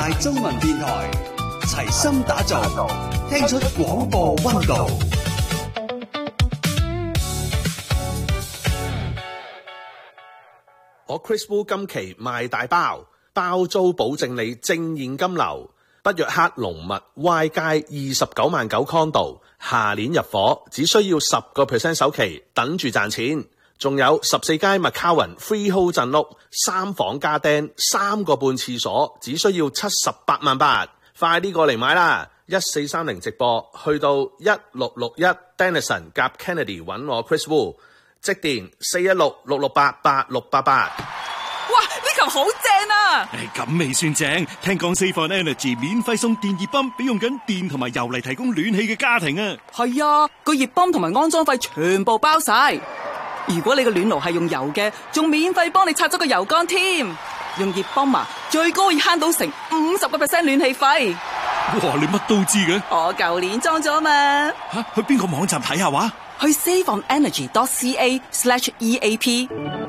大中文電台，齊心打造，聽出廣播溫度。 我 Chris Wu 今期賣大包，包租保證你正現金流。北約克龍密 Y 街29萬9 condo， 下年入伙，只需要 10% 首期，等住賺錢。仲有14街 McCowan Freehold 鎮屋，3房加釘，3個半廁所，只需要78萬8，快啲過嚟買啦！1430直播，去到1661 Denison 夾 Kennedy 揾我 Chris Wu， 即電416-668-8688。 哇！呢球好正啊！ 咁未算正，聽講 Save on Energy 免費送電熱泵俾用緊電同埋油嚟提供暖氣嘅家庭啊！ 係啊，個熱泵同埋安裝費全部包晒。如果你個暖爐係用油嘅，仲免費幫你拆咗個油缸添。用熱泵啊，最高可以慳到成50% 暖氣費。 哇！你乜都知嘅？ 我舊年裝咗嘛。 去邊個網站睇下話？ 去 saveonenergy.ca/EAP。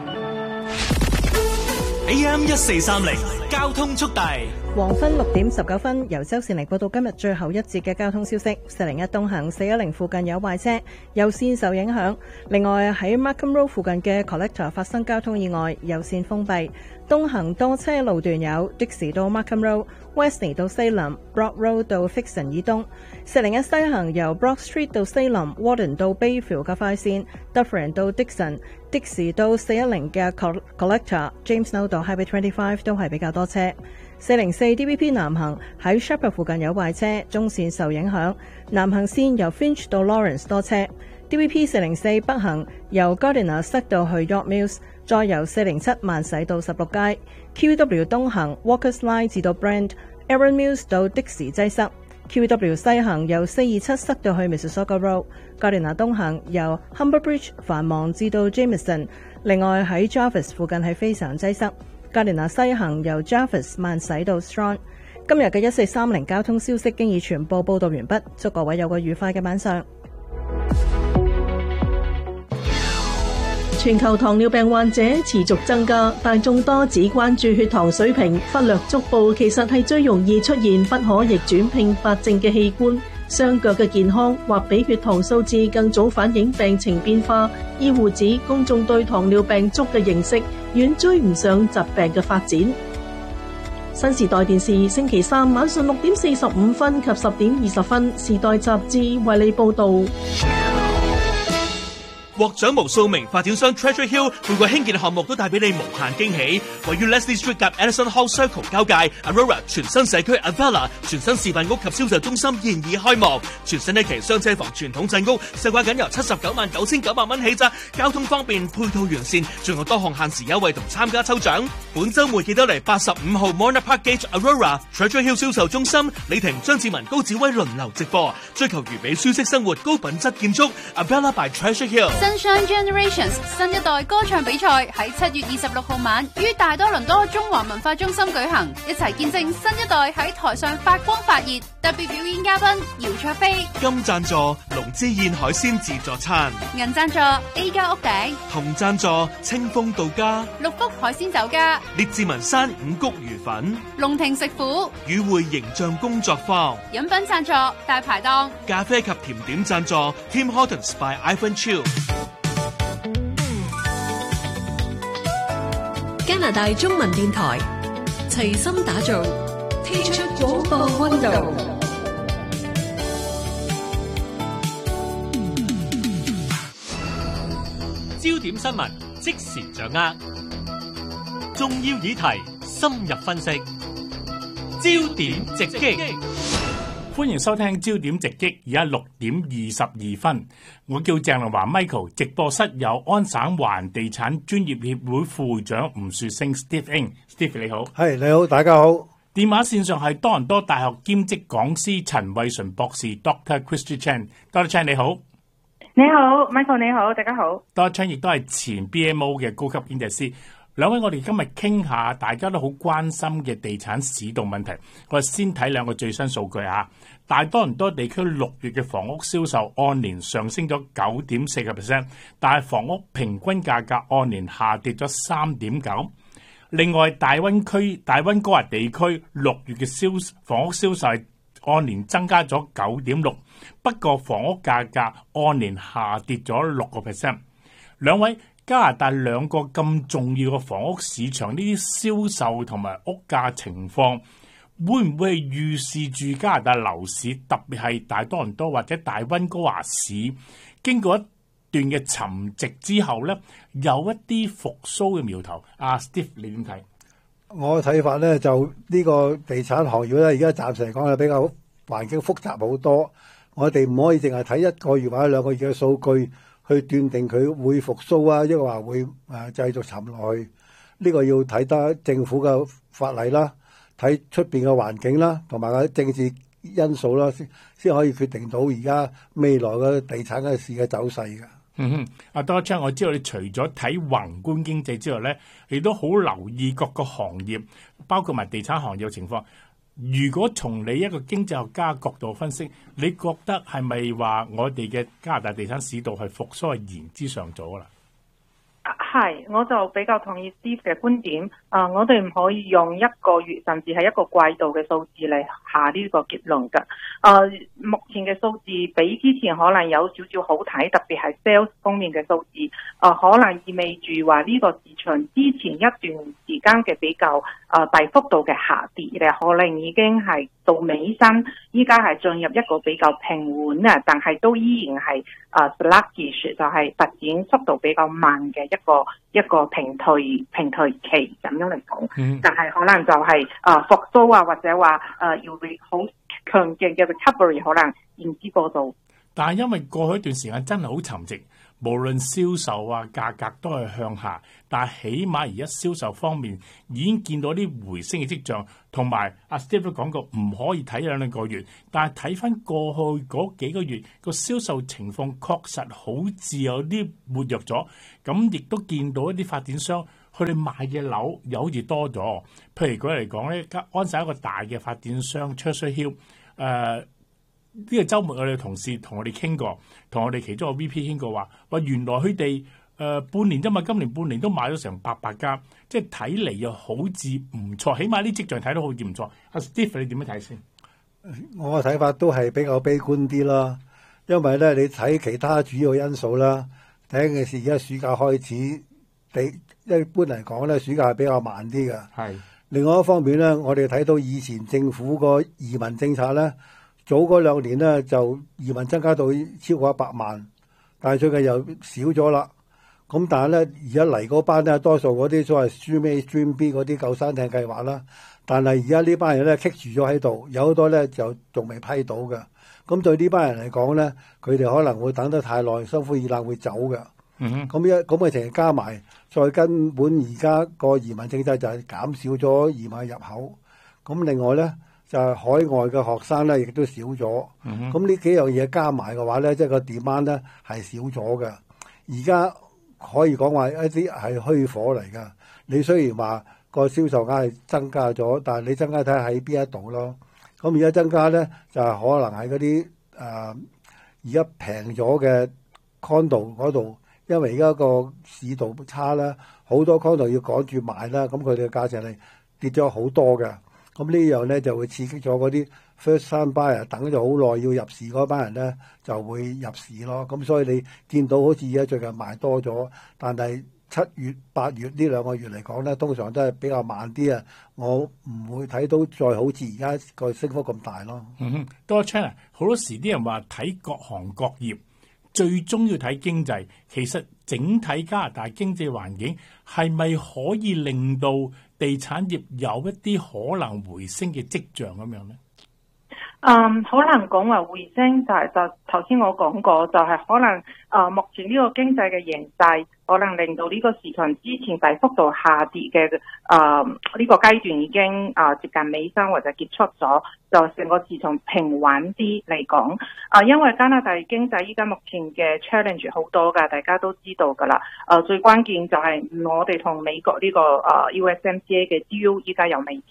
AM 1430交通速遞。 黃昏6點19分，由周善玲報道今日最後一節嘅交通消息。401東行410附近有壞車，右線受影響。另外喺 Markham Road 附近嘅 Collector 發生交通意外，右線封閉。東行多車路段有的士到 Markham Road、Westney 到西林、Broad Road 到 Fixon 以東。401西行由 Broad Street 到西林、Warden 到 Bayfield 嘅快線、Dufferin 到 Dixon、的士到410嘅 Collector、James Know 到 Highway 25都係比較多車。404 DVP 南行喺 Shepherd 附近有壞車，中線受影響。南行線由 Finch 到 Lawrence 多車。DVP 404北行由 Gardiner 塞到去 York Mills， 再由407慢駛到16街。QW 東行 Walkers Line 至到 Brand、Aaron Mills 到的士擠塞。QW 西行由427塞到去 Mississauga Road。Gardiner 東行由 Humber Bridge 繁忙至到 Jameson。另外喺 Jarvis 附近係非常擠塞。Gardiner 西行由 Jarvis 慢駛到 Strong。今日嘅1430交通消息經已全部報道完畢，祝各位有個愉快嘅晚上。 全球糖尿病患者持續增加，但眾多只關注血糖水平，忽略足部其實係最容易出現不可逆轉併發症嘅器官。雙腳嘅健康或比血糖數字更早反映病情變化。醫護指公眾對糖尿病足嘅認識遠追唔上疾病嘅發展。新時代電視星期三晚上6點45分及10點20分，時代雜誌為你報導。 獲獎無數名發展商 Treasure Hill 每個興建項目都帶俾你無限驚喜。位於 Leslie Street 及 Edison Hall Circle 交界 Aurora 全新社區 Avella 全新示範屋及銷售中心現已開幕。全新一期雙車房傳統鎮屋售價僅由799900蚊起咋，交通方便，配套完善，仲有多項限時優惠同參加抽獎。本週末記得嚟85號 Morna Park Gate Aurora Treasure Hill 銷售中心，李婷、張志文、高子威輪流直播，追求完美舒適生活、高品質建築。Avella by Treasure Hill。Sunshine Generations 新一代歌唱比賽喺7月26號晚於大多倫多中華文化中心舉行，一齊見證新一代喺台上發光發熱。特別表演嘉賓姚卓飛， 金贊助龍之燕海鮮自助餐， 銀贊助 A 家屋頂， 銅贊助清風到家， 六福海鮮酒家， 列治文山五穀魚粉， 龍庭食府， 與會形象工作坊， 飲品贊助大排檔， 咖啡及甜點贊助 Tim Hortons by Ivan Chiu。 加拿大中文電台齊心打造，聽出廣播溫度。 焦點新聞即時掌握，重要議題深入分析，焦點直擊。 歡迎收聽焦點直擊，而家6點22分，我叫鄭龍華 Michael， 直播室有安省環地產專業協會副會長吳樹星 Steve Ing。Steve 你好。 係，你好，大家好。 電話線上係多倫多大學兼職講師陳慧純博士 Dr. Christy Chan。Dr. Chan 你好。 你好 Michael， 你好，大家好。 Dr. Chan 亦都係前 BMO 嘅高級經濟師。兩位，我哋今日傾下大家都好關心嘅地產市道問題。我哋先睇兩個最新數據啊。大多倫多地區6月嘅房屋銷售按年上升咗 9.4%， 但係房屋平均價格按年下跌咗 3.9%。 另外，大溫哥華地區6月嘅房屋銷售係按年增加咗 9.6%， 不過房屋價格按年下跌咗 6%。兩位，加拿大兩個咁重要嘅房屋市場，呢啲銷售同埋屋價情況，會唔會係預示住加拿大樓市，特別係大多倫多或者大溫哥華市，經過一段嘅沉寂之後咧，有一啲復甦嘅苗頭？阿 Steve 你點睇？ 我嘅睇法咧，就呢個地產行業咧，而家暫時嚟講係比較環境複雜好多。我哋唔可以淨係睇1個月或者2個月嘅數據去斷定佢會復甦啊，抑或話會繼續沉落去。呢個要睇得政府嘅法例啦，睇出邊嘅環境啦，同埋個政治因素啦，先可以決定到而家未來嘅地產嘅市嘅走勢嘅。 阿多昌，我知道你除咗睇宏觀經濟之外咧，你都好留意各個行業，包括埋地產行業嘅情況。如果從你一個經濟學家角度分析，你覺得係咪話我哋嘅加拿大地產市道係復甦係言之尚早啦？ 係，我就比較同意 Steve 嘅觀點。我哋唔可以用1個月甚至係1個季度嘅數字嚟下呢個結論㗎。目前嘅數字比之前可能有少少好睇，特別係 sales 方面嘅數字，可能意味住話呢個市場之前一段時間嘅比較大幅度嘅下跌咧，可能已經係到尾聲，依家係進入一個比較平穩啊，但係都依然係sluggish，就係發展速度比較慢嘅一個平退期咁樣嚟講。但係可能就係復甦啊，或者話要會好強勁嘅 recovery 可能言之過早。 但係因為過去一段時間真係好沉寂，無論銷售啊價格都係向下，但係起碼而家銷售方面已經見到啲回升嘅跡象，同埋阿 Steve 都講過唔可以睇2個月，但係睇翻過去嗰幾個月個銷售情況確實好似有啲活躍咗，咁亦都見到一啲發展商佢哋賣嘅樓有好似多咗。譬如佢嚟講咧，安省一個大嘅發展商 Treasure Hill，呢個週末我哋同事同我哋傾過，同我哋其中一個 VP 傾過話原來佢哋半年啫嘛，今年半年都買咗成800間，即係睇嚟又好似唔錯，起碼啲跡象睇到好似唔錯。阿 Steve 你點樣睇先？ 我嘅睇法都係比較悲觀啲啦，因為咧你睇其他主要因素啦，第一件事而家暑假開始，一般嚟講咧暑假係比較慢啲嘅。係。另外一方面咧，我哋睇到以前政府個移民政策咧，早嗰2年咧就移民增加到超過100萬，但係最近又少咗啦。咁但係咧而家嚟嗰班咧，多數嗰啲所謂 Stream A、Stream B 嗰啲救生艇計劃啦，但係而家呢班人咧棘住咗喺度，有好多咧就仲未批到嘅。咁對呢班人嚟講咧，佢哋可能會等得太耐，心灰意冷會走嘅。咁咁嘅情形加埋，再根本而家個移民政策就係減少咗移民入口。咁另外咧就係海外嘅學生咧，亦都少咗。咁呢幾樣嘢加埋嘅話咧，即係個 demand 咧係少咗嘅。而家可以講話一啲係虛火嚟㗎。你雖然話個銷售額係增加咗，但係你增加睇下喺邊一度咯。咁而家增加咧就係可能喺嗰啲而家平咗嘅 condo 嗰度。因為而家個市道差啦，好多 condo 要趕住賣啦，咁佢哋嘅價錢係跌咗好多嘅。咁呢樣咧就會刺激咗嗰啲 first time buyer 等咗好耐要入市嗰班人咧就會入市咯。咁所以你見到好似而家最近賣多咗，但係7月、8月呢2個月嚟講咧，通常都係比較慢啲啊。我唔會睇到再好似而家個升幅咁大咯。 多 China 好多時啲人話睇各行各業。最終要睇經濟，其實整體加拿大經濟環境係咪可以令到地產業有一啲可能回升嘅跡象咁樣咧？ 好難講話回升，就頭先我講過，就係可能目前呢個經濟嘅形勢，可能令到呢個市場之前大幅度下跌嘅呢個階段已經接近尾聲或者結束咗，就成個市場平穩啲嚟講。因為加拿大經濟依家目前嘅 challenge 好多㗎，大家都知道㗎啦。最關鍵就係我哋同美國呢個USMCA 嘅 deal 依家又未簽。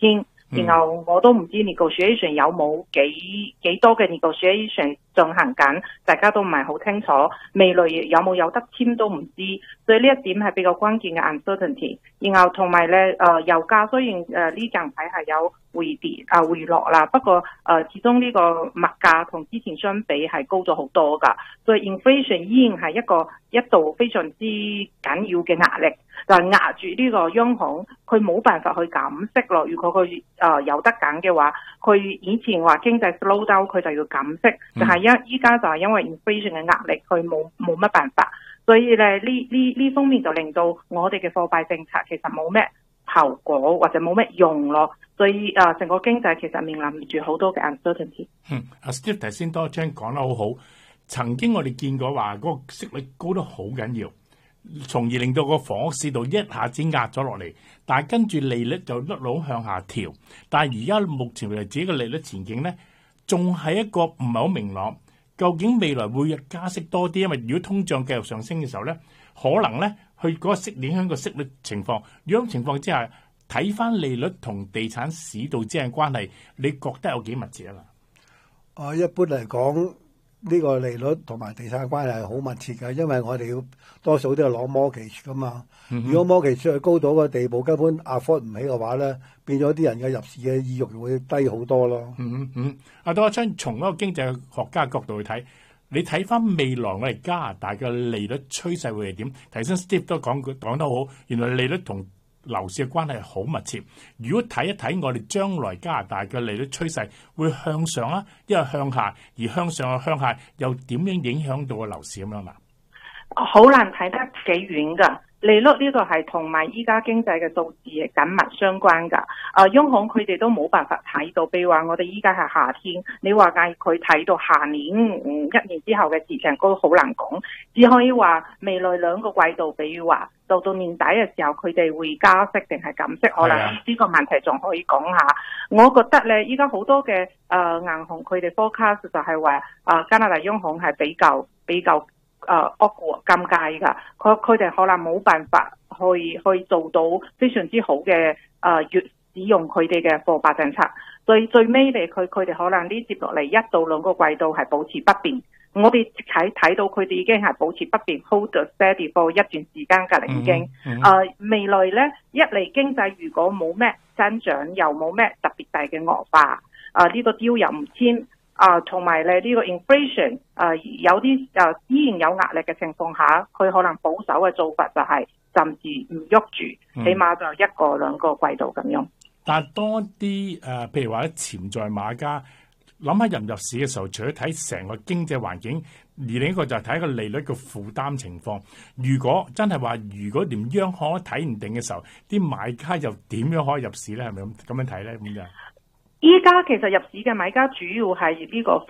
然後我都唔知 negotiation 有冇幾多嘅 negotiation 進行緊，大家都唔係好清楚，未來有冇有得簽都唔知，所以呢一點係比較關鍵嘅 uncertainty。然後同埋咧，油價雖然呢近排係有回落啦，不過始終呢個物價同之前相比係高咗好多㗎，所以 inflation 依然係一度非常之緊要嘅壓力，就係壓住呢個央行，佢冇辦法去減息咯。如果佢有得揀嘅話，佢以前話經濟 slow down 佢就要減息，但係依家就係因為 inflation 嘅壓力，佢冇乜辦法，所以咧呢方面就令到我哋嘅貨幣政策其實冇咩效果或者冇咩用咯，所以成個經濟其實面臨住好多嘅 uncertainty。 阿 Steve 頭先多張講得好好，曾經我哋見過話嗰個息率高得好緊要，從而令到個房屋市道一下子壓咗落嚟，但係跟住利率就一路向下調。但係而家目前為止嘅利率前景咧，仲係一個唔係好明朗。究竟未來會加息多啲？因為如果通脹繼續上升嘅時候咧，可能咧佢嗰個息影響個息率情況。如果咁情況之下，睇翻利率同地產市道之間嘅關係，你覺得有幾密切啊？ 一般嚟講，呢個利率同埋地產嘅關係係好密切嘅，因為我哋要多數都係攞 mortgage 噶嘛。如果 mortgage 出去高到個地步，根本 afford 唔起嘅話咧，變咗啲人嘅入市嘅意欲會低好多咯。 阿杜阿昌從一個經濟學家嘅角度去睇，你睇翻未來我哋加拿大嘅利率趨勢會係點？頭先 Steve 都講得好，原來利率同樓市嘅關係好密切。如果睇一睇我哋將來加拿大嘅利率趨勢會向上啊，因為向下，而向上嘅向下又點樣影響到個樓市咁樣啊？ 好難睇得幾遠㗎。利率呢個係同埋依家經濟嘅數字緊密相關㗎。央行佢哋都冇辦法睇到，譬如話我哋依家係夏天，你話嗌佢睇到下年一年之後嘅事情都好難講，只可以話未來兩個季度，比如話到年底嘅時候，佢哋會加息定係減息，可能呢個問題仲可以講下。我覺得咧，依家好多嘅銀行佢哋 forecast 就係話加拿大央行係比較惡尷尬㗎，佢哋可能冇辦法去做到非常之好嘅使用佢哋嘅貨幣政策，所以最尾嚟佢哋可能呢接落嚟1到2個季度係保持不變。我哋睇到佢哋已經係保持不變 hold the steady for 一段時間㗎啦已經。未來咧一嚟經濟如果冇咩增長，又冇咩特別大嘅惡化，呢個 deal 又唔簽。同埋咧呢個 inflation 有啲依然有壓力嘅情況下，佢可能保守嘅做法就係暫時唔喐住，起碼就1個2個季度咁樣。 但係多啲譬如話潛在買家諗下入市嘅時候，除咗睇成個經濟環境，而另一個就係睇個利率嘅負擔情況。如果真係話，如果連央行都睇唔定嘅時候，啲買家又點樣可以入市咧？係咪咁樣睇咧？咁就依家其實入市嘅買家主要係呢個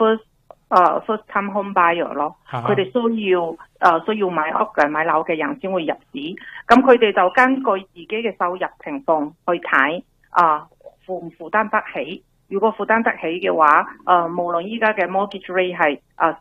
first time home buyer 咯，佢哋需要買屋嘅買樓嘅人先會入市，咁佢哋就根據自己嘅收入情況去睇負唔負擔得起。如果負擔得起嘅話，無論依家嘅 mortgage rate 係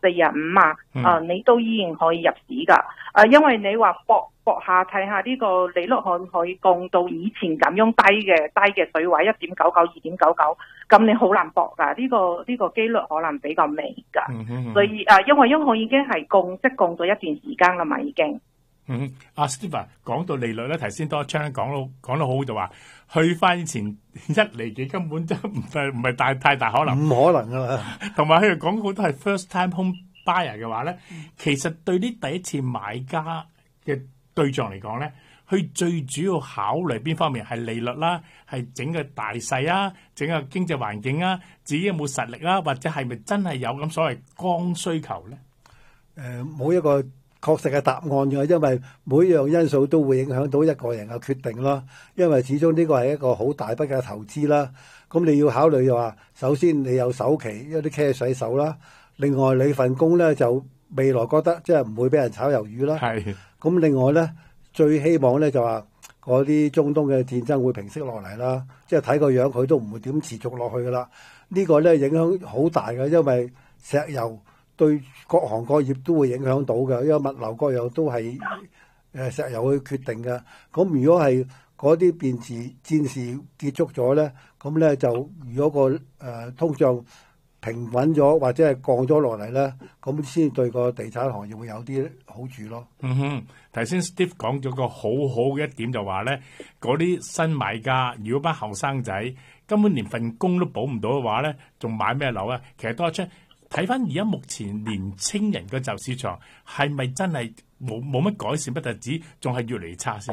45你都依然可以入市㗎。因為你話搏下睇下呢個利率可唔可以降到以前咁樣低嘅水位 1.99 2.99， 咁你好難搏㗎。呢個機率可能比較微㗎。所以因為央行已經係降咗一段時間啦嘛，已經。 阿 Steve 講到利率咧，頭先多昌講得好，就話去翻以前1厘幾根本就唔係太大可能， 唔可能噶啦。 同埋佢哋講好多係 first time home buyer 嘅話咧，其實對啲第一次買家嘅對象嚟講咧，佢最主要考慮邊方面係利率啦，係整個大細啊，整個經濟環境啊，自己有冇實力啊，或者係咪真係有咁所謂剛需求咧？ 冇一個確實嘅答案嘅，因為每樣因素都會影響到一個人嘅決定咯。因為始終呢個係一個好大筆嘅投資啦。咁你要考慮嘅話，首先你有首期，一啲 cash 喺手啦。另外你份工咧就未來覺得即係唔會俾人炒魷魚啦。係。咁另外咧，最希望咧就話嗰啲中東嘅戰爭會平息落嚟啦。即係睇個樣，佢都唔會點持續落去噶啦。呢個咧影響好大嘅，因為石油對各行各業都會影響到嘅，因為物流各樣都係石油去決定嘅。咁如果係嗰啲戰事結束咗咧，咁咧就如果個通脹平穩咗或者係降咗落嚟咧，咁先對個地產行業會有啲好處咯。 頭先 Steve 講咗個好好嘅一點就話咧，嗰啲新買家如果班後生仔根本連份工都保唔到嘅話咧，仲買咩樓啊？其實多一出睇翻而家目前年青人嘅就市場係咪真係冇乜改善，不特止，仲係越嚟越差先？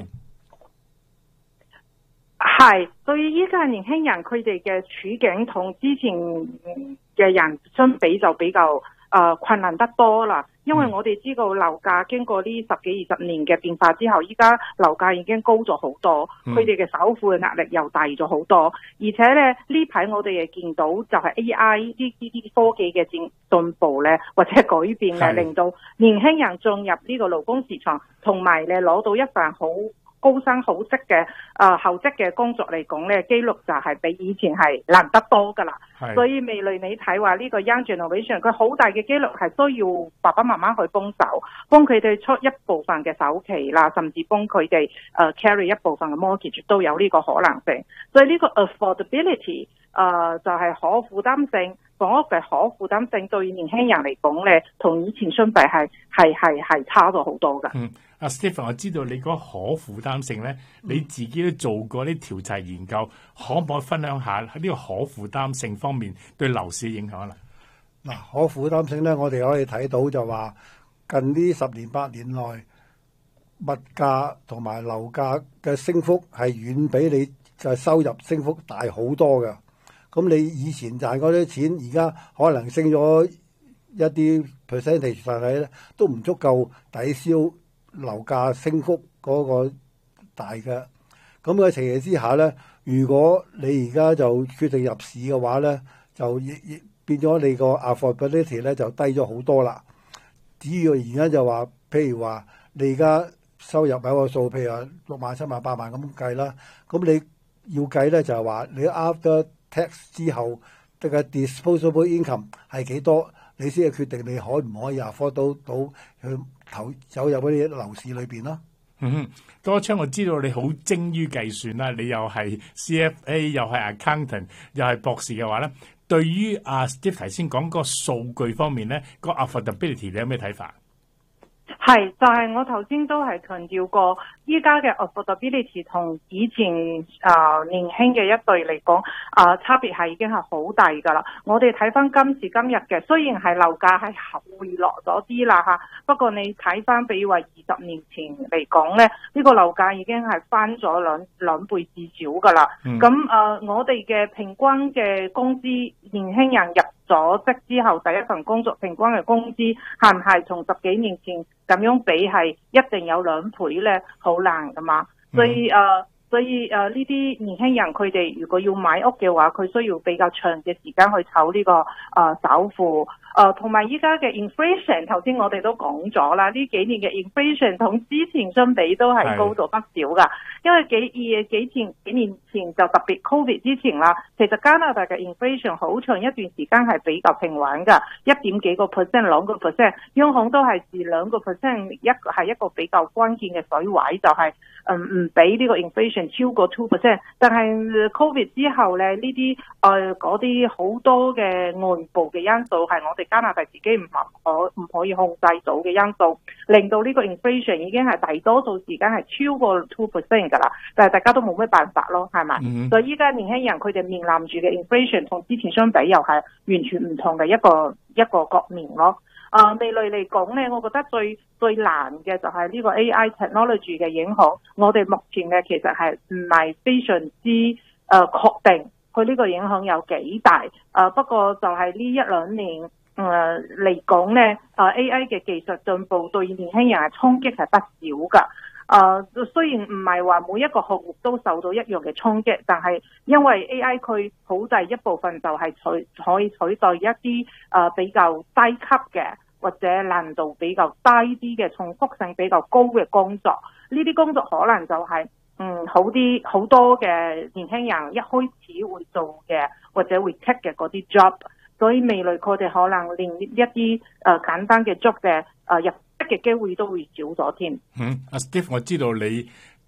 係，對於依家嘅年輕人，佢哋嘅處境同之前嘅人相比就比較困難得多啦。因為我哋知道樓價經過呢10幾20年嘅變化之後，依家樓價已經高咗好多，佢哋嘅首付嘅壓力又大咗好多。而且咧呢排我哋亦見到就係 AI 呢啲科技嘅進步咧，或者改變咧，令到年輕人進入呢個勞工市場，同埋咧攞到一份好高薪好職嘅後職嘅工作嚟講咧，機率就係比以前係難得多噶啦。所以未來你睇話呢個 young generation， 佢好大嘅機率係需要爸爸媽媽去幫手，幫佢哋出一部分嘅首期啦，甚至幫佢哋carry 一部分嘅 mortgage 都有呢個可能性。所以呢個 affordability 就係可負擔性，房屋嘅可負擔性對年輕人嚟講咧，同以前相比係差咗好多噶。 阿 Stephen， 我知道你嗰可負擔性咧，你自己都做過啲調查研究，可唔可以分享下喺呢個可負擔性方面對樓市嘅影響啦？ 嗱，可負擔性咧，我哋可以睇到就話近呢10年8年內，物價同埋樓價嘅升幅係遠比你嘅收入升幅大好多嘅。咁你以前賺嗰啲錢，而家可能升咗一啲 percentage， 但係咧都唔足夠抵消樓價升幅嗰個大嘅。咁嘅情形之下咧，如果你而家就決定入市嘅話咧，就亦變咗你個 affordability 咧就低咗好多啦。主要原因就話，譬如話你而家收入有個數，譬如話6萬、7萬、8萬咁計啦。咁你要計咧就係話你 after tax 之後嘅 disposable income 係幾多，你先係決定你可唔可以 afford 到去走入嗰啲樓市裏邊咯。 多昌，我知道你好精於計算啦，你又係 CFA 又係 accountant 又係博士嘅話咧，對於阿 Steve 頭先講個數據方面咧，個 affordability 你有咩睇法？ 係，就係我頭先都係強調過，依家嘅 affordability 同以前年輕嘅一輩嚟講，差別係已經係好大㗎啦。我哋睇翻今時今日嘅，雖然係樓價係回落咗啲啦嚇，不過你睇翻比如話20年前嚟講咧，呢個樓價已經係翻咗兩倍至少㗎啦。咁我哋嘅平均嘅工資，年輕人入咗職之後第一份工作平均嘅工資係唔係同10幾年前咁樣比係一定有2倍咧？好難噶嘛。所以呢啲年輕人佢哋如果要買屋嘅話，佢需要比較長嘅時間去籌呢個首付。同埋依家嘅 inflation， 頭先我哋都講咗啦，呢幾年嘅 inflation 同之前相比都係高咗不少噶。因為幾年前就特別 COVID 之前啦，其實加拿大嘅 inflation 好長一段時間係比較平穩噶，1點幾個 percent、2%，央行都係視2%，係一個比較關鍵嘅水位，就係唔俾呢個 inflation 超過 2%。但係 COVID 之後咧，呢啲嗰啲好多嘅外部嘅因素係我哋加拿大自己唔可以控制到嘅因素，令到呢個 inflation 已經係大多數時間係超過 2% 噶啦，但係大家都冇咩辦法咯，係咪？所以依家年輕人佢哋面臨住嘅 inflation 同之前相比又係完全唔同嘅一個局面咯。未來嚟講咧，我覺得最難嘅就係呢個 AI technology 嘅影響。我哋目前嘅其實係唔係非常之確定佢呢個影響有幾大。不過就係呢1-2年嚟講咧，AI 嘅技術進步對年輕人嘅衝擊係不少噶。雖然唔係話每一個行業都受到一樣嘅衝擊，但係因為 AI 佢好大一部分就係可以取代一啲比較低級嘅或者難度比較低啲嘅重複性比較高嘅工作，呢啲工作可能就係好多嘅年輕人一開始會做嘅或者會 take 嘅嗰啲 job， 所以未來佢哋可能連一啲簡單嘅 job 嘅入嘅機會都會少咗添。 阿 Steve， 我知道你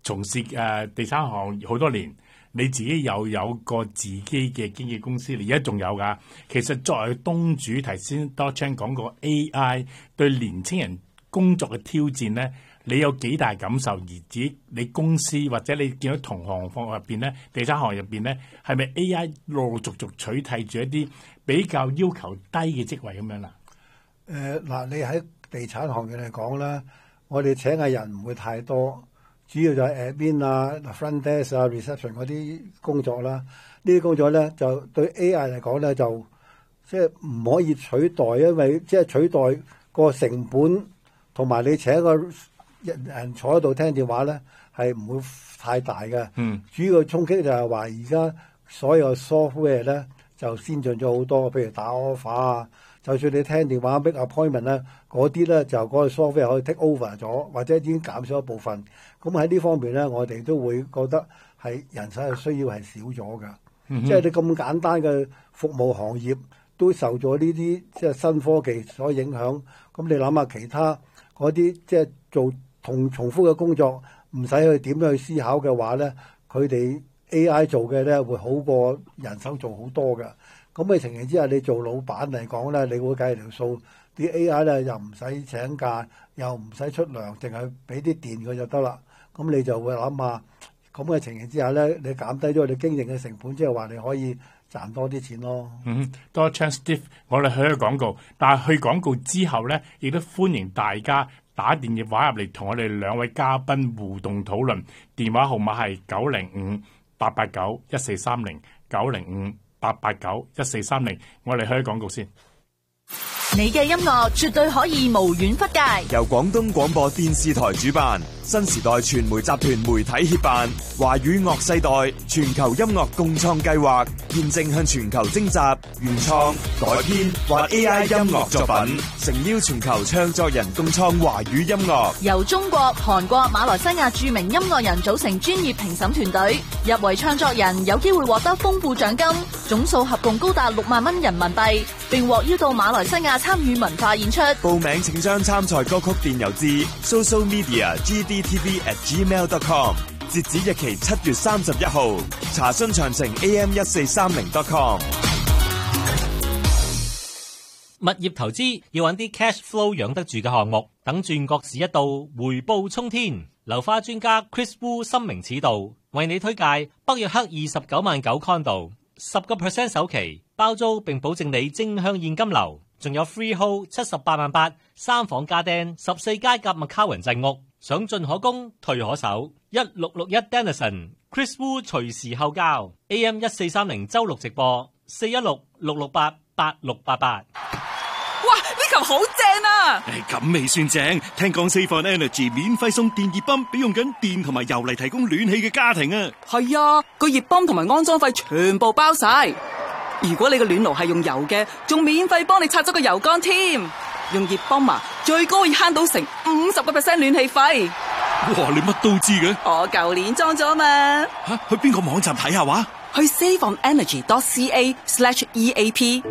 從事地產行好多年，你自己又有個自己嘅經紀公司，你而家仲有㗎。其實作為東主，頭先 Doctor Chan 講過 AI 對年青人工作嘅挑戰咧，你有幾大感受？而自己你公司或者你見到同行業入邊咧，地產行業入邊咧，係咪 AI 陸陸續續取替住一啲比較要求低嘅職位咁樣啦？ 嗱，你喺地產行業嚟講咧，我哋請嘅人唔會太多，主要就係 admin 啊、front desk 啊、reception 嗰啲工作啦。呢啲工作咧就對 AI 嚟講咧就即係唔可以取代，因為即係取代個成本同埋你請個人坐喺度聽電話咧係唔會太大嘅。主要嘅衝擊就係話而家所有 software 咧就先進咗好多，譬如打 offer 啊。就算你聽電話 make appointment 咧，嗰啲咧就嗰個 software 可以 take over 咗，或者已經減少一部分。咁喺呢方面咧，我哋都會覺得係人手嘅需要係少咗㗎。即係你咁簡單嘅服務行業都受咗呢啲即係新科技所影響。咁你諗下其他嗰啲即係做重複嘅工作，唔使去點樣去思考嘅話咧，佢哋 AI 做嘅咧會好過人手做好多㗎。咁嘅情形之下，你做老闆嚟講咧，你會計條數，啲 AI 咧又唔使請假，又唔使出糧，淨係俾啲電佢就得啦。咁你就會諗下，咁嘅情形之下咧，你減低咗你經營嘅成本，即係話你可以賺多啲錢咯。 多 chance Steve， 我哋去咗廣告，但係去廣告之後咧，亦都歡迎大家打電話入嚟同我哋兩位嘉賓互動討論。電話號碼係905-889-1430，905-889-1430。我哋去咗廣告先。 你嘅音樂絕對可以無遠弗屆， 由廣東廣播電視台主辦，新時代傳媒集團媒體協辦，華語樂世代全球音樂共創計劃，現正向全球徵集原創、改編或 AI 音樂作品，誠邀全球唱作人共創華語音樂。 由中國、韓國、馬來西亞著名音樂人組成專業評審團隊，入圍創作人有機會獲得豐富獎金，總數合共高達6萬蚊人民幣，並獲邀到馬來西亞參與文化演出。 報名請將參賽歌曲電郵至 socialmedia@gdtv@gmail.com， 截止日期7月31號。查詢詳情 am1430.com。 物業投資要揾啲 cash flow 養得住嘅項目，等轉角市一到，回報沖天。樓花專家 Chris Wu 深明此道，為你推介北約克29萬9 condo， 10% 首期包租，並保證你正向現金流。仲有 freehold 78萬8， 3房家電14街夾麥卡雲鎮屋，想進可攻退可守。1661 Denison Chris Wu 隨時後交。 AM1430 周六直播416-668-8688。 哇！呢球好正啊！ 咁未算正，聽講 Save on Energy 免費送電熱泵俾用緊電同埋油嚟提供暖氣嘅家庭啊！ 係啊，個熱泵同埋安裝費全部包晒。如果你個暖爐係用油嘅，仲免費幫你拆咗個油缸添。用熱泵啊，最高可以慳到成50% 暖氣費。 哇！你乜都知嘅？ 我舊年裝咗嘛。 去邊個網站睇下話？ 去 saveonenergy.ca/EAP。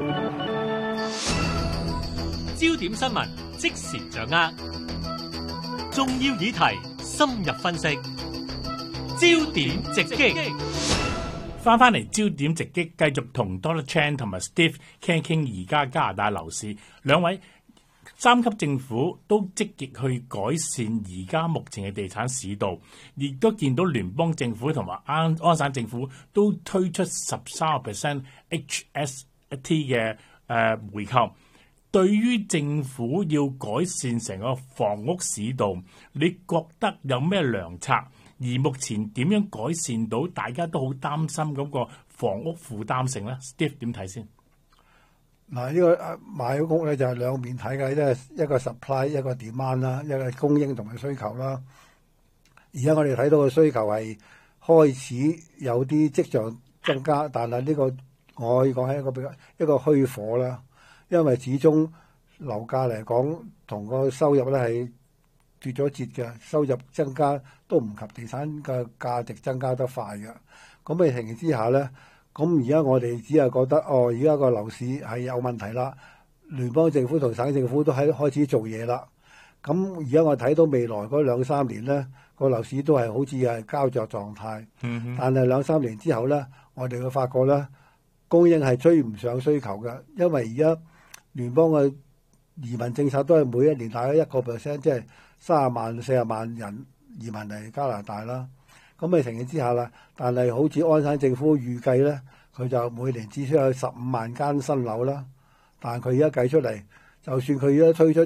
焦點新聞即時掌握，重要議題深入分析，焦點直擊。 翻嚟焦點直擊，繼續同 Doctor Chan 同埋 Steve 傾而家加拿大樓市。兩位三級政府都積極去改善而家目前嘅地產市道，亦都見到聯邦政府同埋安省政府都推出13% HST 嘅回購。對於政府要改善成個房屋市道，你覺得有咩良策？而目前點樣改善到大家都好擔心嗰個房屋負擔性咧 ？Steve 點睇先？ 嗱，呢個買屋咧就係兩面睇嘅，即係一個 supply 一個 demand 啦，一個供應同埋需求啦。而家我哋睇到嘅需求係開始有啲跡象增加，但係呢個我可以講係一個虛火啦，因為始終樓價嚟講同個收入咧係脫咗節嘅，收入增加都唔及地產嘅價值增加得快嘅。咁嘅情形之下咧，咁而家我哋只係覺得而家個樓市係有問題啦。聯邦政府同省政府都喺開始做嘢啦。 咁而家我睇到未來嗰2-3年咧，個樓市都係好似係膠着狀態。但係2-3年之後咧，我哋會發覺咧，供應係追唔上需求嘅，因為而家聯邦嘅移民政策都係每一年大概1%，即係30萬、40萬人移民嚟加拿大啦。咁嘅情形之下啦，但係好似安省政府預計咧，佢就每年只需有15萬間新樓啦。但係佢而家計出嚟，就算佢而家推出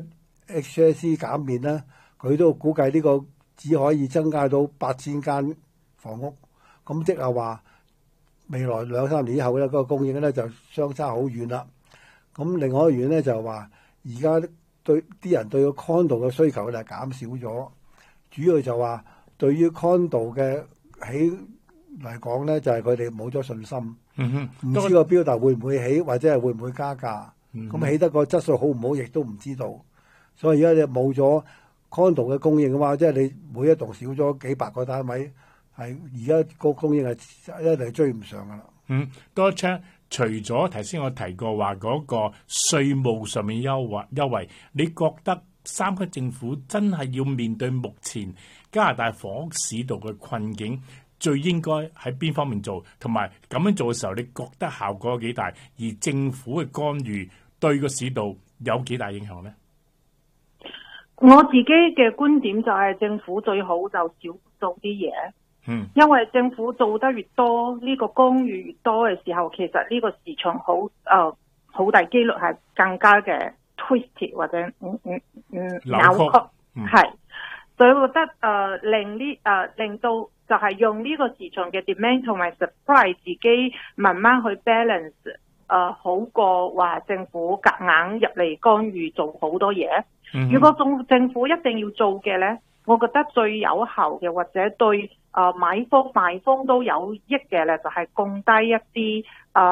HST 減免咧，佢都估計呢個只可以增加到8000間房屋。咁即係話未來2-3年以後咧，嗰個供應咧就相差好遠啦。咁另外一個原因咧就係話，而家對啲人對個 condo 嘅需求咧減少咗，主要就話對於 condo 嘅起嚟講咧，就係佢哋冇咗信心，唔知個標價會唔會起，或者係會唔會加價。咁起得個質素好唔好，亦都唔知道。所以而家你冇咗 condo 嘅供應嘅話，即係你每一棟少咗幾百個單位，係而家個供應係一定係追唔上噶啦。 多謝。除咗頭先我提過話嗰個稅務上面優惠，你覺得三級政府真係要面對目前加拿大房屋市道嘅困境，最應該喺邊方面做？同埋咁樣做嘅時候，你覺得效果有幾大？而政府嘅干預對個市道有幾大影響呢？ 我自己嘅觀點就係政府最好就少做啲嘢。因為政府做得越多，呢個干預越多嘅時候，其實呢個市場好大機率係更加嘅 twisted 或者扭曲，係，所以我覺得令到就係用呢個市場嘅 demand 同埋 supply 自己慢慢去 balance，好過話政府夾硬入嚟干預做好多嘢。如果政府一定要做嘅咧，我覺得最有效嘅或者對買方賣方都有益嘅咧，就係降低一啲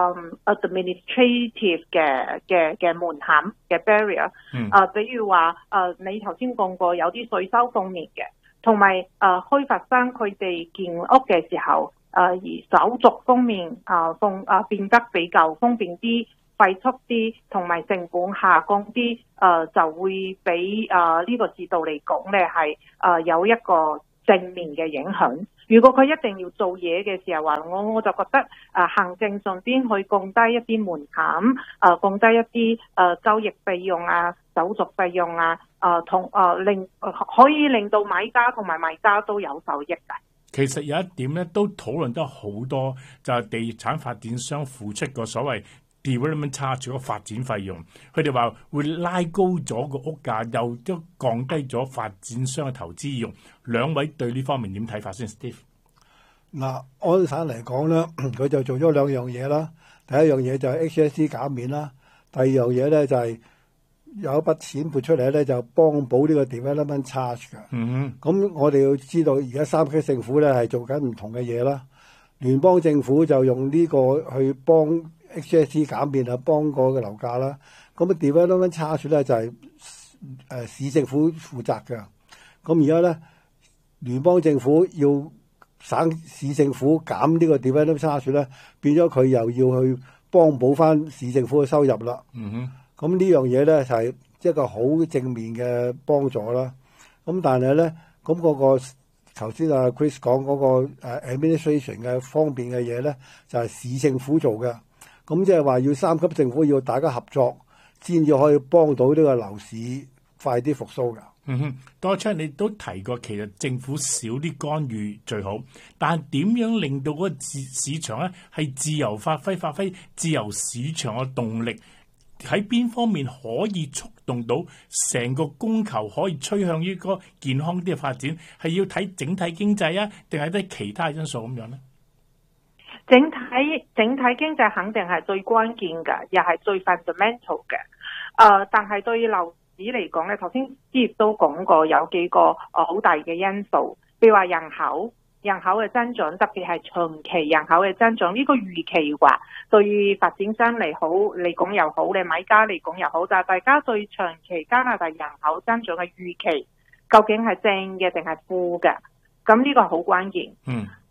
administrative 嘅門檻嘅 barrier。比如話你頭先講過有啲稅收方面嘅，同埋開發商佢哋建屋嘅時候，而手續方面變得比較方便啲、快速啲，同埋成本下降啲，就會俾呢個市道嚟講咧係有一個正面嘅影響。如果佢一定要做嘢嘅時候話，我就覺得行政上邊去降低一啲門檻，降低一啲交易費用啊、手續費用啊，可以令到買家同埋賣家都有受益嘅。 其實有一點咧，都討論得好多，就係地產發展商付出個所謂 development charge 個發展費用，佢哋話會拉高咗個屋價，又都降低咗發展商嘅投資意欲。兩位對呢方面點睇法先 ，Steve？ 嗱，安省嚟講咧，佢就做咗2樣嘢啦。第一樣嘢就係 HST 減免啦，第二樣嘢咧就係有一筆錢撥出嚟咧，就幫補呢個 development charge 嘅。咁我哋要知道，而家三級政府咧係做緊唔同嘅嘢啦。聯邦政府就用呢個去幫 HST 減免啊，幫個嘅樓價啦。咁 development charge 咧就係市政府負責嘅。咁而家咧聯邦政府要省市政府減呢個 development charge 咧，變咗佢又要去幫補翻市政府嘅收入啦。咁呢樣嘢咧就係一個好正面嘅幫助啦。咁但係咧，咁嗰個頭先阿 Chris 講嗰個administration 嘅方面嘅嘢咧，就係市政府做嘅。咁即係話要三級政府要大家合作，先至可以幫到呢個樓市快啲復甦㗎。 多出你都提過，其實政府少啲干預最好，但係點樣令到嗰個市場咧係自由發揮自由市場嘅動力？喺邊方面可以觸動到成個供求可以趨向於個健康啲嘅發展？係要睇整體經濟啊，定係啲其他因素咁樣咧？ 整體經濟肯定係最關鍵嘅，又係最 fundamental 嘅。但係對於樓市嚟講咧，頭先Steve都講過有幾個好大嘅因素，譬如話人口嘅增長，特別係長期人口嘅增長，呢個預期話對於發展商嚟講又好，你買家嚟講又好，但係大家對長期加拿大人口增長嘅預期究竟係正嘅定係負嘅？咁呢個好關鍵。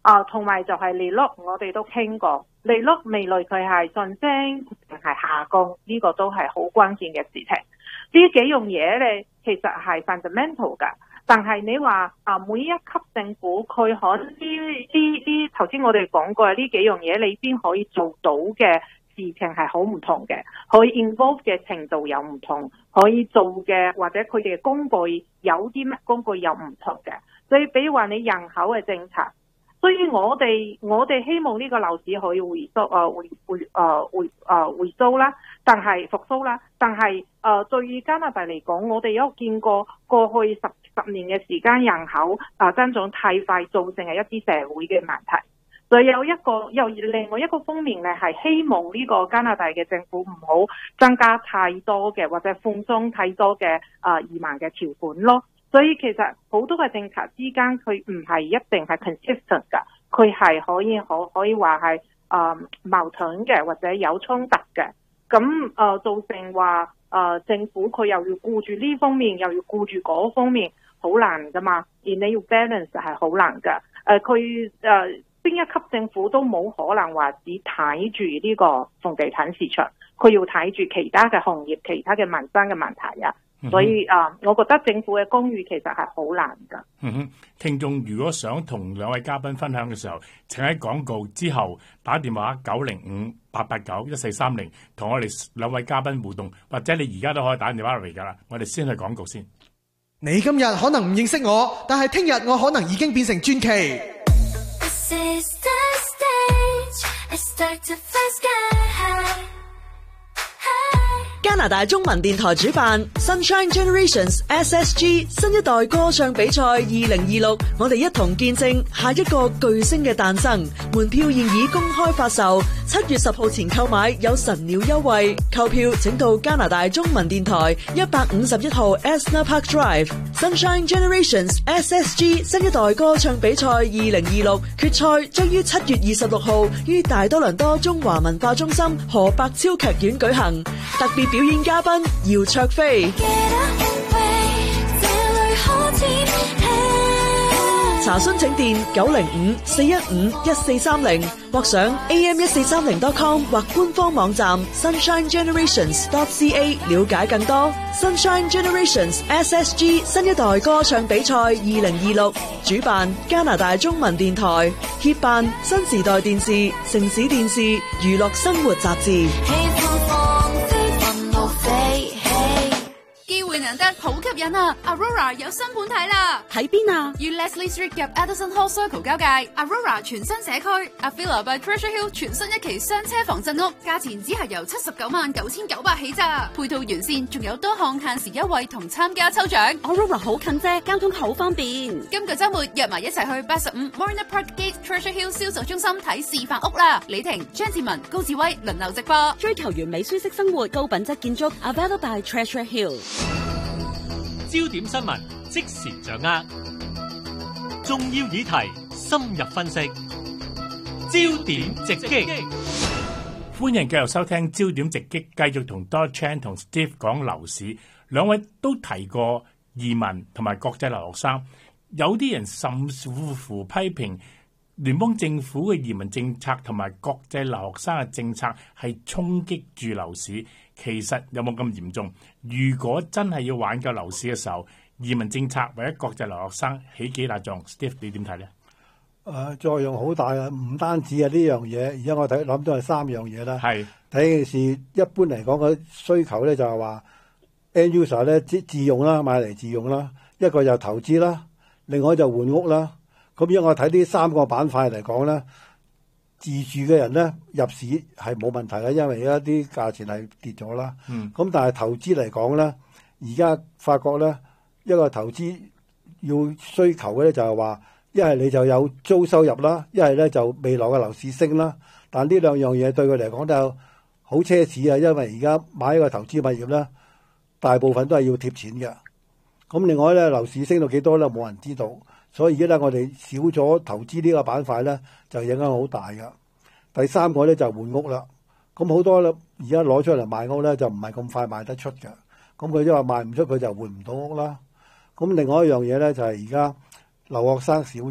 同埋就係利率，我哋都傾過，利率未來佢係上升定係下降，呢個都係好關鍵嘅事情。呢幾樣嘢咧，其實係 fundamental 㗎。但係你話每一級政府佢可呢頭先我哋講過呢幾樣嘢，你邊可以做到嘅事情係好唔同嘅，可以 involve 嘅程度有唔同，可以做嘅或者佢哋嘅工具有啲乜工具又唔同嘅。所以比如話你人口嘅政策，所以我哋希望呢個樓市可以回收啦，但係復甦啦。但係對於加拿大嚟講，我哋有見過過去十年嘅時間人口增長太快，造成係一啲社會嘅問題。所以有另外一個方面咧，係希望呢個加拿大嘅政府唔好增加太多嘅或者放鬆太多嘅移民嘅條款咯。所以其實好多嘅政策之間，佢唔係一定係 consistent 㗎，佢係可以話係矛盾嘅或者有衝突嘅。咁造成話政府佢又要顧住呢方面，又要顧住嗰方面，好難㗎嘛。而你要 balance 係好難㗎。佢邊一級政府都冇可能話只睇住呢個房地產市場，佢要睇住其他嘅行業、其他嘅民生嘅問題啊。所以我覺得政府嘅干預其實係好難㗎。 聽眾如果想同兩位嘉賓分享嘅時候，請喺廣告之後打電話905-889-1430同我哋兩位嘉賓互動，或者你而家都可以打電話嚟㗎啦。我哋先去廣告先。 你今日可能唔認識我，但係聽日我可能已經變成傳奇。 加拿大中文電台主辦 Sunshine Generations SSG 新一代歌唱比賽2026，我哋一同見證下一個巨星嘅誕生。門票現已公開發售，7月10號前購買有神鳥優惠。購票請到加拿大中文電台151號 Esner Park Drive。Sunshine Generations SSG 新一代歌唱比賽2026決賽將於7月26號於大多倫多中華文化中心何伯超劇院舉行。特別表演嘉賓姚卓飛。查詢請電905-415-1430或上 am1430.com 或官方網站 sunshinegenerations.ca 了解更多。Sunshine Generations SSG 新一代歌唱比賽2026主辦加拿大中文電台，協辦新時代電視、城市電視、娛樂生活雜誌。 機會難得，好吸引啊 ！Aurora 有新盤睇啦， 喺邊啊？ 於 Leslie Street 及 Edison Hall Circle 交界 ，Aurora 全新社區 ，Avila by Treasure Hill 全新一期雙車房鎮屋，價錢只係由799900起咋，配套完善，仲有多項限時優惠同參加抽獎。 Aurora 好近啫，交通好方便。 今個週末約埋一齊去85 Marina Park Gate Treasure Hill 銷售中心睇示範屋啦！李婷、張志文、高志威輪流直播， 追求完美舒適生活，高品質建築 ，Avila by Treasure Hill。 焦點新聞即時掌握，重要議題深入分析，焦點直擊。 歡迎繼續收聽焦點直擊，繼續同 Dor Chan 同 Steve 講樓市。兩位都提過移民同埋國際留學生，有啲人甚至乎批評聯邦政府嘅移民政策同埋國際留學生嘅政策係衝擊住樓市。其實有冇咁嚴重？如果真係要挽救樓市嘅時候，移民政策或者國際留學生起幾大作用 ？Steve 你點睇咧？ 作用好大啊！唔單止係呢樣嘢，而家我諗到係3樣嘢啦。 係第一件事，一般嚟講嘅需求咧就係話 end user 咧自用啦，買嚟自用啦，一個就投資啦，另外就換屋啦。咁如果我睇呢3個板塊嚟講咧，自住嘅人咧入市係冇問題啦，因為而家啲價錢係跌咗啦。咁但係投資嚟講咧，而家發覺咧一個投資要需求嘅咧就係話，一係你就有租收入啦，一係咧就未來嘅樓市升啦。但呢兩樣嘢對佢嚟講就好奢侈啊，因為而家買一個投資物業咧，大部分都係要貼錢嘅。咁另外咧樓市升到幾多咧，冇人知道。所以而家咧，我哋少咗投資呢個板塊咧，就影響好大噶。第3個咧就換屋啦。咁好多咧，而家攞出嚟賣屋咧，就唔係咁快賣得出嘅。咁佢即係話賣唔出，佢就換唔到屋啦。咁另外一樣嘢咧，就係而家留學生少咗，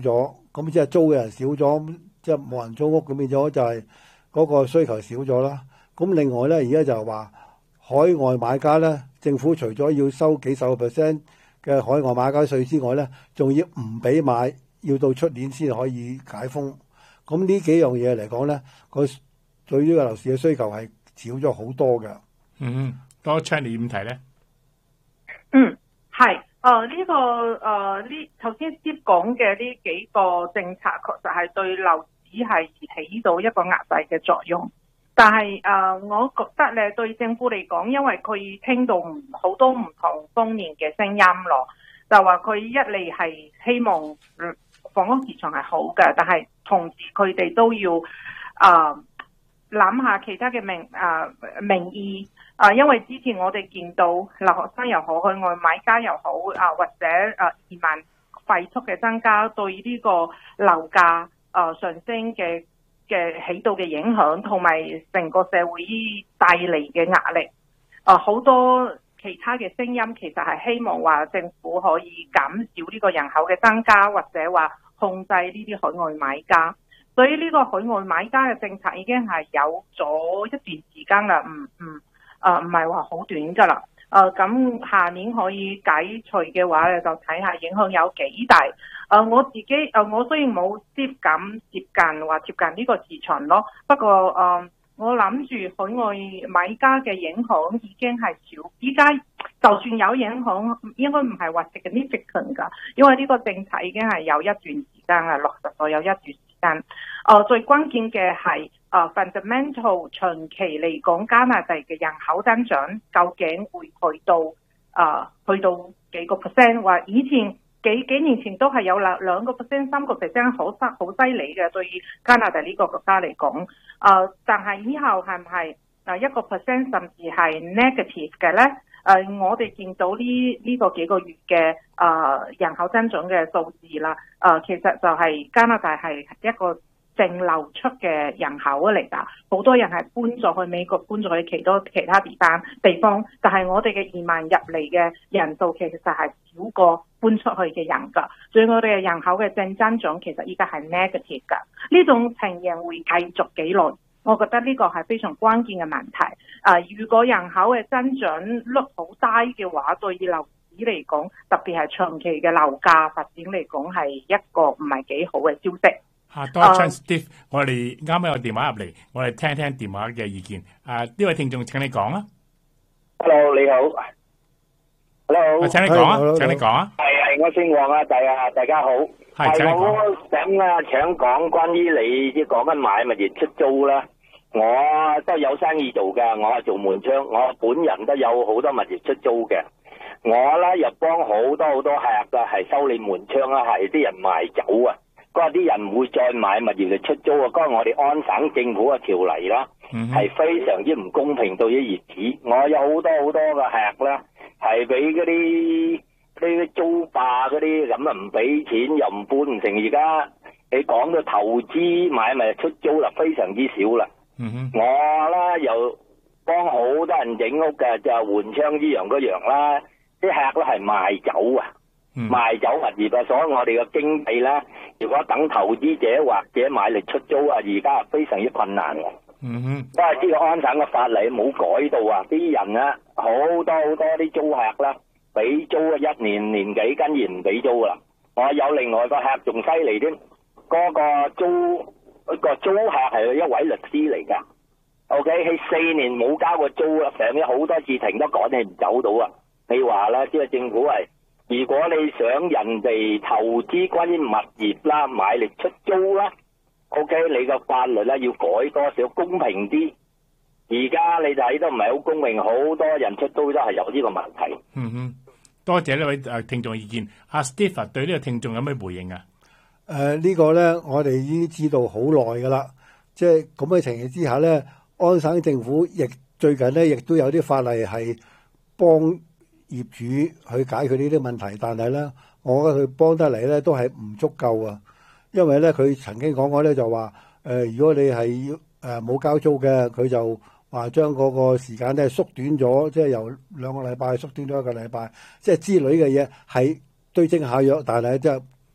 咁即係租嘅人少咗，即係冇人租屋，咁變咗就係嗰個需求少咗啦。咁另外咧，而家就係話海外買家咧，政府除咗要收幾十個%嘅海外買家稅之外咧，仲要唔俾買，要到出年先可以解封。咁呢幾樣嘢嚟講咧，佢對於個樓市嘅需求係少咗好多嘅。 多 Channy 點睇咧？ 係。呢頭先Steve講嘅呢幾個政策，確實係對樓市係起到一個壓制嘅作用。但係我覺得咧，對政府嚟講，因為佢聽到好多唔同方面嘅聲音咯，就話佢一嚟係希望房屋市場係好嘅，但係同時佢哋都要諗下其他嘅民意。因為之前我哋見到留學生又好，海外買家又好，或者移民快速嘅增加，對呢個樓價上升嘅起到嘅影響，同埋成個社會帶嚟嘅壓力，好多其他嘅聲音其實係希望話政府可以減少呢個人口嘅增加，或者話控制呢啲海外買家。所以呢個海外買家嘅政策已經係有咗一段時間啦，唔係話好短噶啦。咁下年可以解除嘅話咧，就睇下影響有幾大。我自己我雖然冇接近呢個市場咯，不過我諗住海外買家嘅影響已經係少。依家就算有影響，應該唔係話 significant 噶，因為呢個政策已經係有一段時間啦，落實咗有一段時間。最關鍵嘅係fundamental 長期嚟講，加拿大嘅人口增長究竟會去到幾個 percent？ 話以前幾年前都係有2%、3%、好犀利嘅，對於加拿大呢個國家嚟講。但係以後係唔係1%甚至係 negative 嘅咧？我哋見到呢個幾個月嘅人口增長嘅數字啦，其實就係加拿大係一個淨流出嘅人口嚟㗎，好多人係搬咗去美國，搬咗去其他地方，但係我哋嘅移民入嚟嘅人數其實係少過搬出去嘅人㗎，所以我哋嘅人口嘅正增長其實依家係 negative 㗎。呢種情形會繼續幾耐？我覺得呢個係非常關鍵嘅問題。如果人口嘅增長率好低嘅話，對於樓市嚟講，特別係長期嘅樓價發展嚟講，係一個唔係幾好嘅消息。 多謝 Steve， 我哋啱啱有電話入嚟，我哋聽聽電話嘅意見。呢位聽眾請你講啊。 Hello， 你好。Hello， 請你講啊，請你講啊。 係，我姓黃啊，大家好。係，我想講關於你即講緊買物業出租啦。我都有生意做㗎，我係做門窗，我本人都有好多物業出租嘅。我咧又幫好多客㗎，係修理門窗啊，係啲人賣走啊。嗰啲人唔會再買物業嚟出租啊！嗰個我哋安省政府嘅條例啦，係非常之唔公平對於業主。我有好多嘅客啦，係俾嗰啲租霸嗰啲咁啊，唔俾錢又唔搬唔成。而家你講到投資買物業出租啦，非常之少啦。我啦又幫好多人整屋嘅，就換窗呢樣嗰樣啦。啲客咧係賣走啊！賣走物業啊，所以我哋嘅經濟咧，如果等投資者或者買嚟出租啊，而家非常之困難嘅。因為呢個安省嘅法例冇改到啊，啲人啊好多啲租客啦，俾租1年幾，跟住唔俾租啦。我有另外個客仲犀利啲，嗰個租客係一位律師嚟噶。OK， 佢4年冇交過租啦，成日好多次停都趕你唔走到啊。你話啦，即係政府係。如果你想人哋投資關於物業啦，買嚟出租啦 ，OK， 你個法律咧要改多少公平啲。而家你睇都唔係好公平，好多人出租都係有呢個問題。 多謝呢位聽眾意見。阿 Steve 對呢個聽眾有咩回應啊？ 呢個咧，我哋已經知道好耐噶啦。即係咁嘅情形之下咧，安省政府最近咧亦都有啲法例係幫業主去解決呢啲問題，但係咧，我覺得佢幫得嚟咧都係唔足夠啊。因為咧，佢曾經講過咧就話，如果你係冇交租嘅，佢就話將嗰個時間咧縮短咗，即係由2個禮拜縮短咗1個禮拜，即係之類嘅嘢係對症下藥，但係即係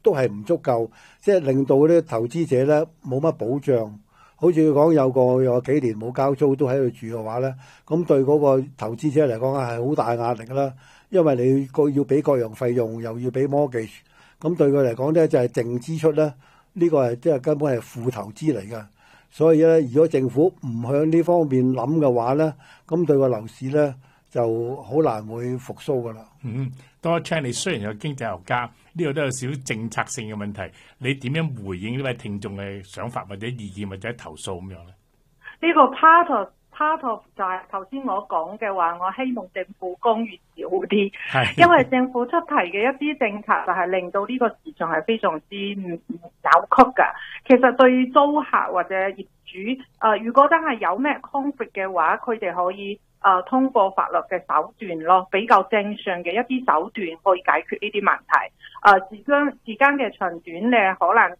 都係唔足夠，即係令到啲投資者咧冇乜保障。好似佢講有幾年冇交租都喺度住嘅話咧，咁對嗰個投資者嚟講係好大壓力啦。因為你要俾各樣費用，又要俾 mortgage， 咁對佢嚟講咧就係淨支出咧，呢個係即係根本係負投資嚟㗎。所以咧，如果政府唔向呢方面諗嘅話咧，咁對個樓市咧就好難會復甦㗎啦。 Donald Chan，你雖然有經濟學家，呢個都有少少政策性嘅問題，你點樣回應呢位聽眾嘅想法或者意見或者投訴咁樣咧？ 呢個 part of 就係頭先我講嘅話，我希望政府干預少啲，因為政府出題嘅一啲政策就係令到呢個市場係非常之扭曲㗎。其實對租客或者業主，如果真係有咩 conflict 嘅話，佢哋可以通過法律嘅手段咯，比較正常嘅一啲手段可以解決呢啲問題。時間嘅長短咧，可能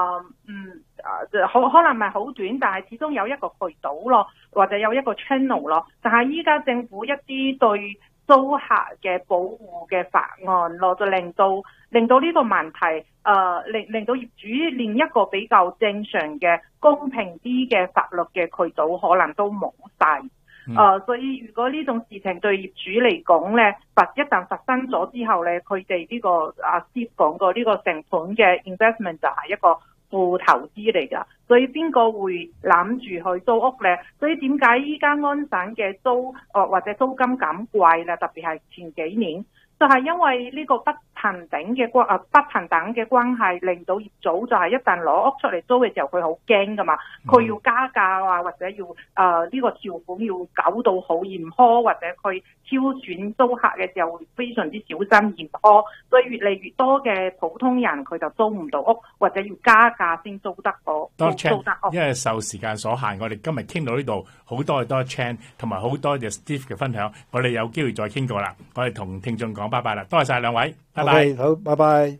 可能唔係好短，但係始終有一個渠道咯，或者有一個 channel 咯。但係依家政府一啲對租客嘅保護嘅法案咯，就令到呢個問題令到業主連一個比較正常嘅公平啲嘅法律嘅渠道可能都冇晒。所以如果呢種事情對業主嚟講咧，一旦發生咗之後咧，佢哋呢個Steve講過呢個成本嘅 investment 就係一個負投資嚟㗎。所以邊個會諗住去租屋咧？所以點解依家安省嘅租或者租金咁貴咧？特別係前幾年，就係因為呢個不平等嘅關係，令到業主就係一旦攞屋出嚟租嘅時候，佢好驚㗎嘛，佢要加價啊，或者要呢個條款要搞到好嚴苛，或者佢挑選租客嘅時候會非常之小心嚴苛，所以越嚟越多嘅普通人佢就租唔到屋，或者要加價先租得到。 因為受時間所限，我哋今日傾到呢度，好多謝 Chan 同埋好多謝 Steve 嘅分享，我哋有機會再傾過啦。我哋同聽眾講拜拜啦，多謝晒兩位，拜拜。 Okay, 好，拜拜。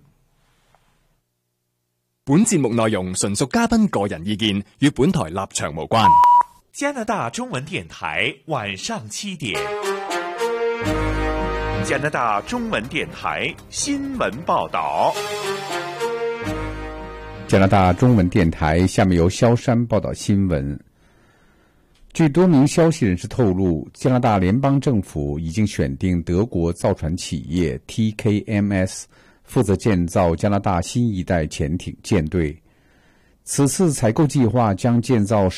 本節目內容純屬嘉賓個人意見，與本台立場無關。 加拿大中文電台晚上7點，加拿大中文電台新聞報道。 加拿大中文電台下面由蕭山報道新聞。據多名消息人士透露，加拿大聯邦政府已經選定德國造船企業 TKMS 負責建造加拿大新一代潛艇艦隊。此次採購計劃將建造